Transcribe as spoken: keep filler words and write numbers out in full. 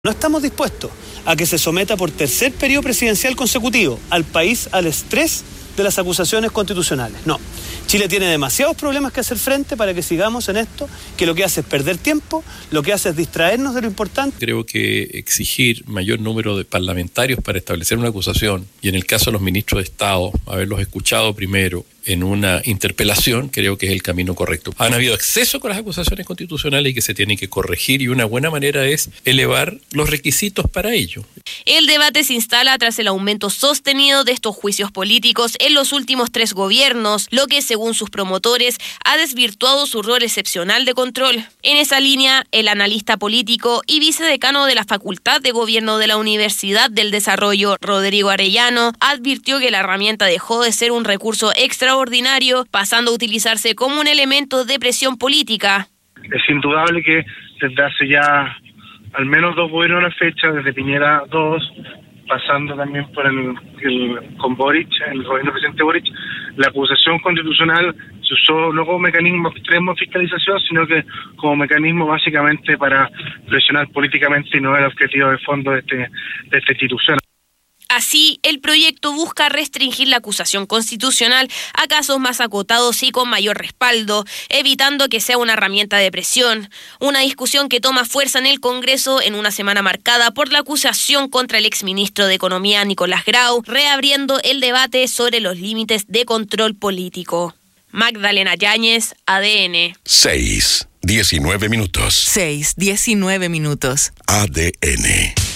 No estamos dispuestos a que se someta por tercer periodo presidencial consecutivo al país al estrés de las acusaciones constitucionales. No. Chile tiene demasiados problemas que hacer frente para que sigamos en esto, que lo que hace es perder tiempo, lo que hace es distraernos de lo importante. Creo que exigir mayor número de parlamentarios para establecer una acusación, y en el caso de los ministros de Estado, haberlos escuchado primero en una interpelación, creo que es el camino correcto. Han habido exceso con las acusaciones constitucionales y que se tienen que corregir, y una buena manera es elevar los requisitos para ello. El debate se instala tras el aumento sostenido de estos juicios políticos en los últimos tres gobiernos, lo que, según sus promotores, ha desvirtuado su rol excepcional de control. En esa línea, el analista político y vicedecano de la Facultad de Gobierno de la Universidad del Desarrollo, Rodrigo Arellano, advirtió que la herramienta dejó de ser un recurso extraordinario, pasando a utilizarse como un elemento de presión política. Es indudable que desde hace ya al menos dos gobiernos a la fecha, desde Piñera dos, pasando también por el, el con Boric, el gobierno del presidente Boric, la acusación constitucional se usó no como mecanismo extremo de fiscalización, sino que como mecanismo básicamente para presionar políticamente, y no el objetivo de fondo de, este, de esta institución. Así, el proyecto busca restringir la acusación constitucional a casos más acotados y con mayor respaldo, evitando que sea una herramienta de presión. Una discusión que toma fuerza en el Congreso en una semana marcada por la acusación contra el exministro de Economía Nicolás Grau, reabriendo el debate sobre los límites de control político. Magdalena Yáñez, A D N. seis, diecinueve minutos. seis, diecinueve minutos. A D N.